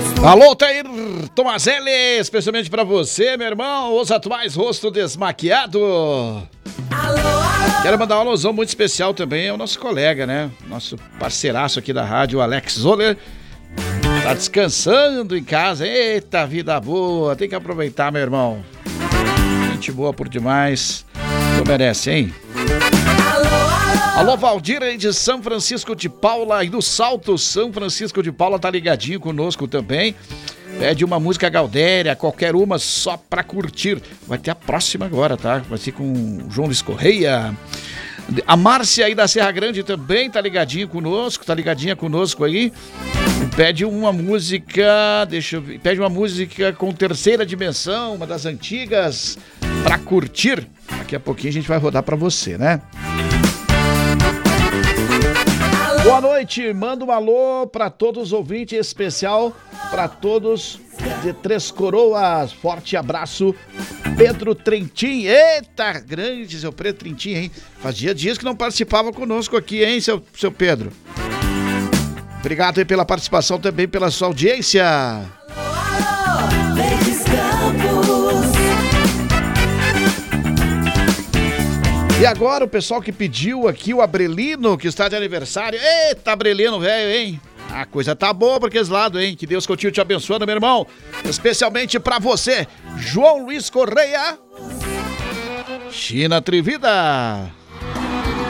Alô, Tair Tomazelli, especialmente pra você, meu irmão, os atuais rosto desmaquiado. Quero mandar uma alusão muito especial também ao nosso colega, né? Nosso parceiraço aqui da rádio, Alex Zoller. Tá descansando em casa. Eita, vida boa. Tem que aproveitar, meu irmão. Gente boa por demais. Tu merece, hein? Alô, Valdir aí de São Francisco de Paula e do Salto São Francisco de Paula tá ligadinho conosco também. Pede uma música Gaudéria, qualquer uma, só pra curtir. Vai ter a próxima agora, tá? Vai ser com o João Luiz Correia. A Márcia aí da Serra Grande também tá ligadinha conosco aí. Pede uma música, pede uma música com terceira dimensão, uma das antigas, pra curtir. Daqui a pouquinho a gente vai rodar pra você, né? Boa noite, manda um alô para todos os ouvintes, especial para todos de Três Coroas. Forte abraço, Pedro Trentin. Eita, grande seu Pedro Trentin, hein? Fazia dias que não participava conosco aqui, hein, seu Pedro? Obrigado aí pela participação, também pela sua audiência. E agora o pessoal que pediu aqui, o Abrelino, que está de aniversário. Eita, Abrelino, velho, hein? A coisa tá boa por aqueles lados, hein? Que Deus continue te abençoando, meu irmão. Especialmente pra você, João Luiz Correia. China Trivida.